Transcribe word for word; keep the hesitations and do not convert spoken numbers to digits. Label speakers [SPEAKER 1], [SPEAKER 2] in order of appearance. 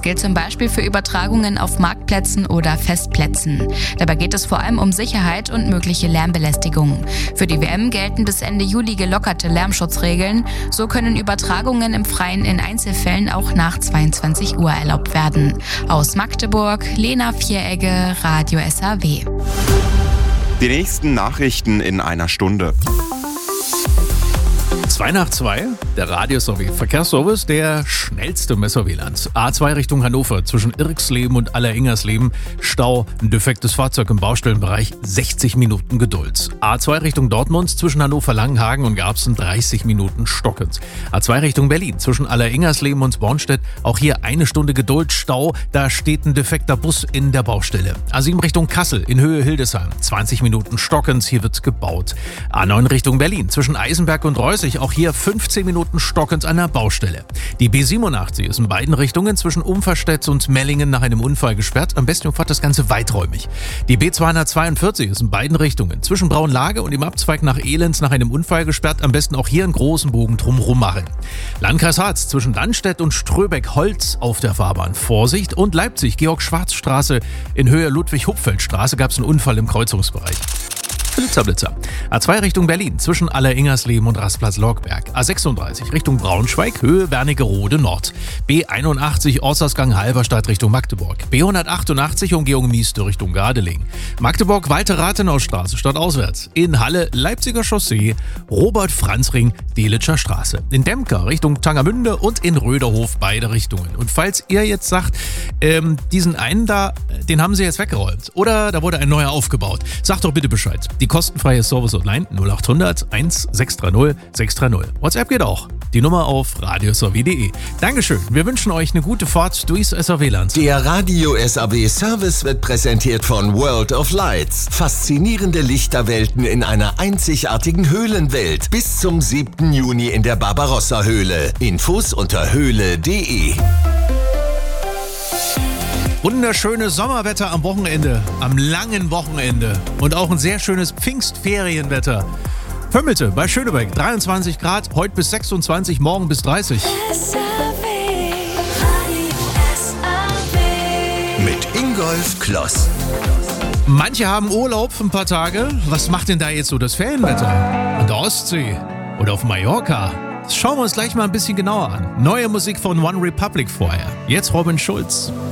[SPEAKER 1] gilt zum Beispiel für Übertragungen auf Marktplätzen oder Festplätzen. Dabei geht es vor allem um Sicherheit und mögliche Lärmbelästigung. Für die W M gelten bis Ende Juli gelockerte Lärmschutzregeln. So können Übertragungen im Freien in Einzelfällen auch nach zweiundzwanzig Uhr erlaubt werden. Aus Magdeburg, Lena Vieregge, Radio S R W.
[SPEAKER 2] Die nächsten Nachrichten in einer Stunde.
[SPEAKER 3] zwei nach zwei, der Radio S R W Verkehrsservice, der schnellste im S R W-Land. A zwei Richtung Hannover, zwischen Irksleben und Alleringers-Leben, Stau, ein defektes Fahrzeug im Baustellenbereich, sechzig Minuten Geduld. A zwei Richtung Dortmund, zwischen Hannover-Langenhagen und Garbsen, dreißig Minuten stockend. A zwei Richtung Berlin, zwischen Alleringersleben und Bornstedt, auch hier eine Stunde Geduld, Stau, da steht ein defekter Bus in der Baustelle. A sieben Richtung Kassel, in Höhe Hildesheim, zwanzig Minuten stockend, hier wird gebaut. A neun Richtung Berlin, zwischen Eisenberg und Reußig, auch hier fünfzehn Minuten stockend an der Baustelle. Die B siebenundachtzig ist in beiden Richtungen zwischen Umverstedt und Mellingen nach einem Unfall gesperrt. Am besten umfahrt das Ganze weiträumig. Die B zweihundertzweiundvierzig ist in beiden Richtungen zwischen Braunlage und dem Abzweig nach Elends nach einem Unfall gesperrt. Am besten auch hier einen großen Bogen drumherum machen. Landkreis Harz zwischen Dannstedt und Ströbeck-Holz auf der Fahrbahn. Vorsicht. Und Leipzig, Georg-Schwarz-Straße in Höhe Ludwig-Hupfeld-Straße gab es einen Unfall im Kreuzungsbereich. Blitzer, Blitzer. A zwei Richtung Berlin, zwischen Alleringersleben und Rastplatz-Logberg. A sechsunddreißig Richtung Braunschweig, Höhe Wernigerode Nord. B einundachtzig Ortsausgang Halberstadt Richtung Magdeburg. B hundertachtundachtzig Umgehung Mieste Richtung Gardeling. Magdeburg Walter-Rathenau-Straße stadtauswärts. In Halle Leipziger Chaussee, Robert-Franz-Ring, Delitscher Straße. In Demker Richtung Tangermünde und in Röderhof beide Richtungen. Und falls ihr jetzt sagt, ähm, diesen einen da, den haben sie jetzt weggeräumt oder da wurde ein neuer aufgebaut, sagt doch bitte Bescheid. Die kostenfreie Service Online null acht hundert eins sechs drei null sechs drei null. WhatsApp geht auch. Die Nummer auf radio s r w punkt d e. Dankeschön. Wir wünschen euch eine gute Fahrt durchs S R W-Land.
[SPEAKER 4] Der Radio S R W Service wird präsentiert von World of Lights. Faszinierende Lichterwelten in einer einzigartigen Höhlenwelt. Bis zum siebten Juni in der Barbarossa-Höhle. Infos unter höhle punkt d e.
[SPEAKER 3] Wunderschönes Sommerwetter am Wochenende, am langen Wochenende und auch ein sehr schönes Pfingstferienwetter. Vömmelte bei Schönebeck, dreiundzwanzig Grad, heute bis sechsundzwanzig, morgen bis dreißig.
[SPEAKER 5] S R W, Radio S R W.
[SPEAKER 4] Mit Ingolf Kloss.
[SPEAKER 3] Manche haben Urlaub für ein paar Tage. Was macht denn da jetzt so das Ferienwetter? An der Ostsee oder auf Mallorca? Das schauen wir uns gleich mal ein bisschen genauer an. Neue Musik von One Republic vorher. Jetzt Robin Schulz.